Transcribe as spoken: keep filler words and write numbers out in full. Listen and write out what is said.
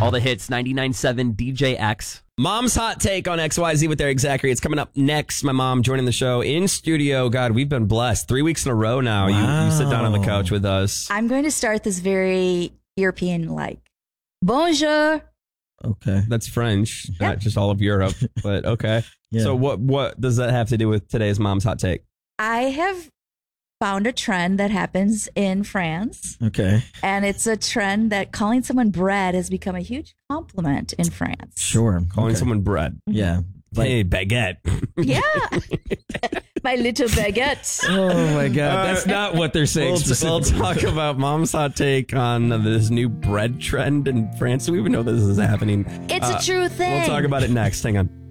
All the hits, ninety-nine point seven D J X. Mom's Hot Take on X Y Z with Eric Zachary. It's coming up next. My mom joining the show in studio. God, we've been blessed. Three weeks in a row now. Wow. You, you sit down on the couch with us. I'm going to start this very European-like. Bonjour. Okay. That's French, not just all of Europe, but okay. Yeah. So what, what does that have to do with today's Mom's Hot Take? I have found a trend that happens in France. Okay. And it's a trend that calling someone bread has become a huge compliment in France. Sure. Calling okay. someone bread. Yeah. Like, Hey, baguette. Yeah. My little baguette. Oh my God. That's not what they're saying. We'll, We'll talk about Mom's Hot Take on this new bread trend in France. Do we even know this is happening? It's Uh, a true thing. We'll talk about it next. Hang on.